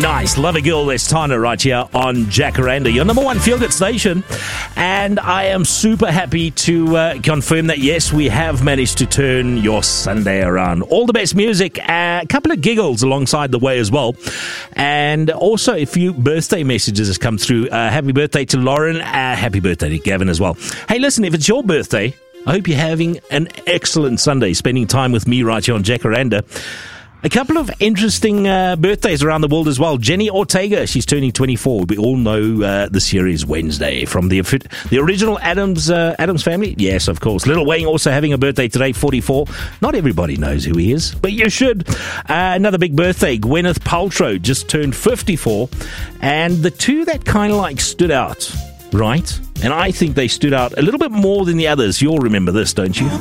Nice. Love a girl, that's Tana right here on Jacaranda, your number one feel-good station. And I am super happy to confirm that, yes, we have managed to turn your Sunday around. All the best music, a couple of giggles alongside the way as well. And also a few birthday messages has come through. Happy birthday to Lauren. Happy birthday to Gavin as well. Hey, listen, if it's your birthday, I hope you're having an excellent Sunday, spending time with me right here on Jacaranda. A couple of interesting birthdays around the world as well. Jenny Ortega, she's turning 24. We all know this year is Wednesday. From the original Adams family. Yes, of course. Lil Wayne also having a birthday today, 44. Not everybody knows who he is, but you should. Another big birthday, Gwyneth Paltrow just turned 54. And the two that kind of like stood out, right? And I think they stood out a little bit more than the others. You'll remember this, don't you?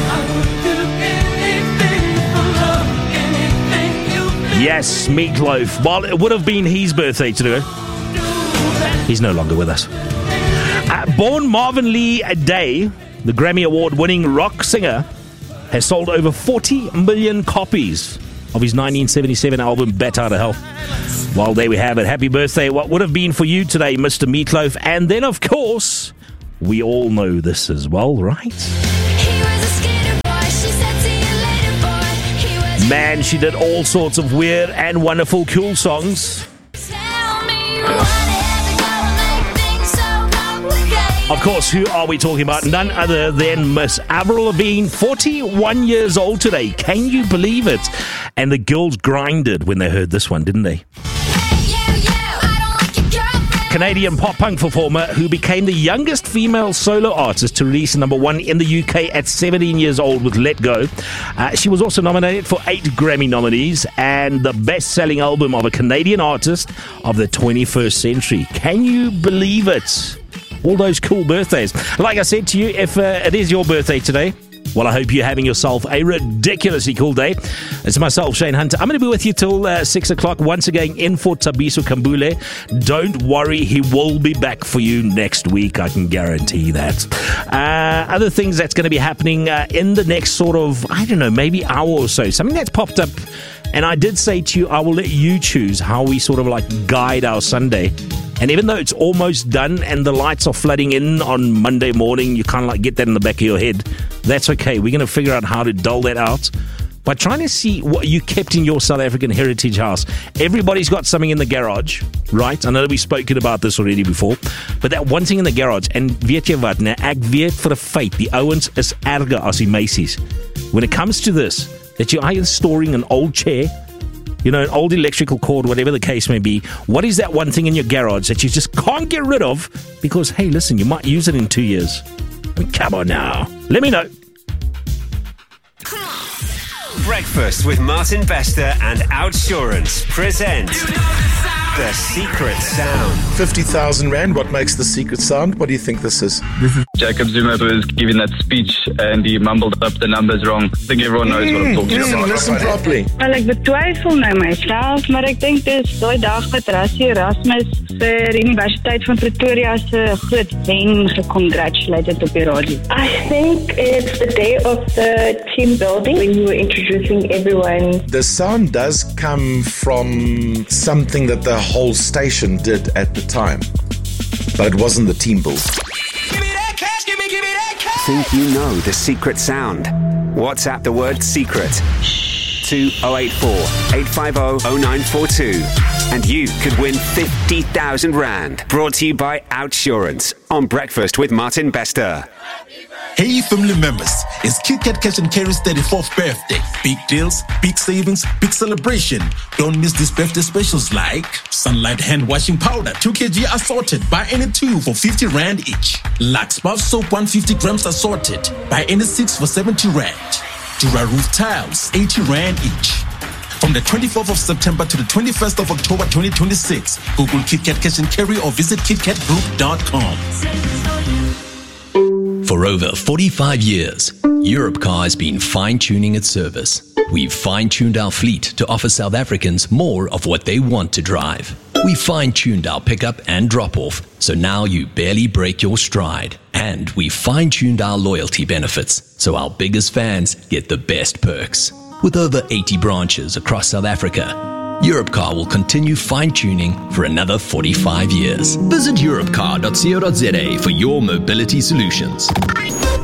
Yes, Meatloaf. Well, it would have been his birthday today. He's no longer with us. Born Marvin Lee Day, the Grammy Award-winning rock singer, has sold over 40 million copies of his 1977 album, Bat Out of Hell. Well, there we have it. Happy birthday. What would have been for you today, Mr. Meatloaf? And then, of course, we all know this as well, right? Man, she did all sorts of weird and wonderful cool songs. Of course, who are we talking about? None other than Miss Avril Lavigne, 41 years old today. Can you believe it? And the girls grinded when they heard this one, didn't they? Canadian pop-punk performer who became the youngest female solo artist to release number one in the UK at 17 years old with Let Go. She was also nominated for 8 Grammy nominees and the best-selling album of a Canadian artist of the 21st century. Can you believe it? All those cool birthdays. Like I said to you, if it is your birthday today, well, I hope you're having yourself a ridiculously cool day. It's myself, Shane Hunter. I'm going to be with you till 6 o'clock once again in for Thabiso Kambule. Don't worry, he will be back for you next week. I can guarantee that. Other things that's going to be happening in the next sort of, I don't know, maybe hour or so. Something that's popped up. And I did say to you, I will let you choose how we sort of like guide our Sunday. And even though it's almost done and the lights are flooding in on Monday morning, you kind of like get that in the back of your head. That's okay. We're going to figure out how to dull that out by trying to see what you kept in your South African heritage house. Everybody's got something in the garage, right? I know we've spoken about this already before, but that one thing in the garage, and weet jy wat, nou, ek weet vir 'n feit, die ouens is erger as die meisies. When it comes to this, that you're either storing an old chair, you know, an old electrical cord, whatever the case may be. What is that one thing in your garage that you just can't get rid of? Because, hey, listen, you might use it in 2 years. I mean, come on now. Let me know. Breakfast with Martin Bester and Outsurance present The Secret Sound. 50,000 Rand, what makes the secret sound? What do you think this is? This is Jacob Zuma, who was giving that speech and he mumbled up the numbers wrong. I think everyone knows what I'm talking about. Listen properly. Wel, ek betwyfel nou myself, maar ek dink dis daai dag wat Rassie Erasmus vir Universiteit van Pretoria se groot wen gecongratulated op die radio. I think it's the day of the team building when you were introducing everyone. The sound does come from something that the whole station did at the time, but it wasn't the team build. Think you know the secret sound? WhatsApp the word secret to 084 850 0942 and you could win 50,000 Rand. Brought to you by Outsurance on Breakfast with Martin Bester. Hey family members, it's Kit Kat Cash and Carrie's 34th birthday. Big deals, big savings, big celebration. Don't miss these birthday specials like Sunlight hand washing powder, 2 kg assorted. Buy any 2 for 50 Rand each. Lux Bath soap 150 grams assorted. Buy any 6 for 70 Rand. Dura roof tiles, 80 Rand each. From the 24th of September to the 21st of October 2026, Google Kit Kat Cash and Carry or visit KitKatGroup.com. For over 45 years, Europcar has been fine-tuning its service. We've fine-tuned our fleet to offer South Africans more of what they want to drive. We fine-tuned our pickup and drop-off, so now you barely break your stride. And we fine-tuned our loyalty benefits, so our biggest fans get the best perks. With over 80 branches across South Africa, Europcar will continue fine-tuning for another 45 years. Visit europcar.co.za for your mobility solutions.